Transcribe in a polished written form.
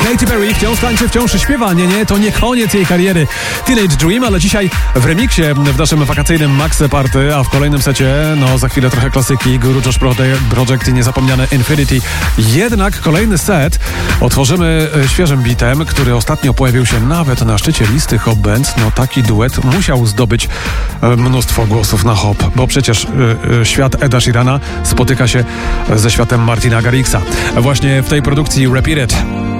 Katy Perry wciąż tańczy, wciąż śpiewa. Nie, to nie koniec jej kariery. Teenage Dream, ale dzisiaj w remiksie w naszym wakacyjnym Max Party, a w kolejnym secie, za chwilę trochę klasyki, Guru Josh Project i niezapomniane Infinity. Jednak kolejny set otworzymy świeżym bitem, który ostatnio pojawił się nawet na szczycie listy Hot Bands. Taki duet musiał zdobyć mnóstwo głosów na hop, bo przecież świat Eda Sheerana spotyka się ze światem Martina Garrixa. Właśnie w tej produkcji Repeat It.